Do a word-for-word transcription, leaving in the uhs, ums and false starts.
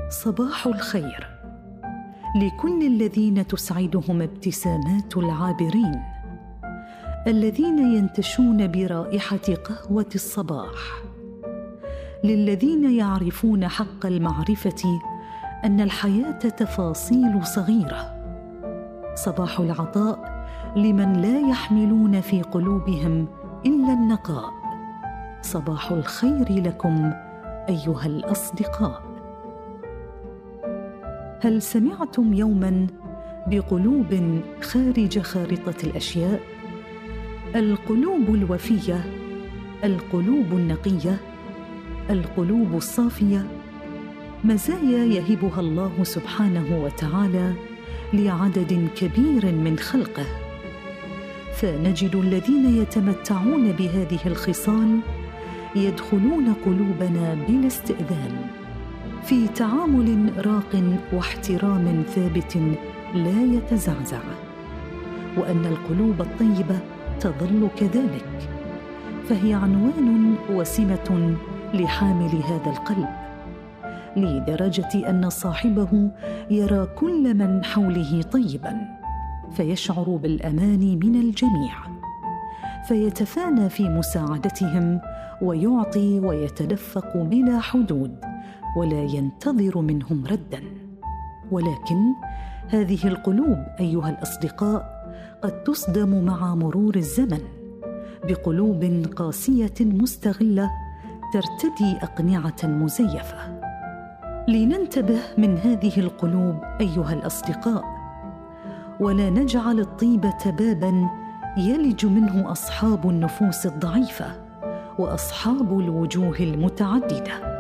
صباح الخير لكل الذين تسعدهم ابتسامات العابرين، الذين ينتشون برائحة قهوة الصباح، للذين يعرفون حق المعرفة أن الحياة تفاصيل صغيرة. صباح العطاء لمن لا يحملون في قلوبهم إلا النقاء. صباح الخير لكم أيها الأصدقاء. هل سمعتم يوماً بقلوب خارج خارطة الأشياء؟ القلوب الوفية، القلوب النقية، القلوب الصافية، مزايا يهبها الله سبحانه وتعالى لعدد كبير من خلقه، فنجد الذين يتمتعون بهذه الخصال يدخلون قلوبنا بلا استئذان في تعامل راق واحترام ثابت لا يتزعزع، وأن القلوب الطيبة تظل كذلك، فهي عنوان وسمة لحامل هذا القلب، لدرجة أن صاحبه يرى كل من حوله طيباً فيشعر بالأمان من الجميع، فيتفانى في مساعدتهم ويعطي ويتدفق بلا حدود ولا ينتظر منهم رداً. ولكن هذه القلوب أيها الأصدقاء قد تصدم مع مرور الزمن بقلوب قاسية مستغلة ترتدي أقنعة مزيفة. لننتبه من هذه القلوب أيها الأصدقاء، ولا نجعل الطيبة باباً يلج منه أصحاب النفوس الضعيفة وأصحاب الوجوه المتعددة.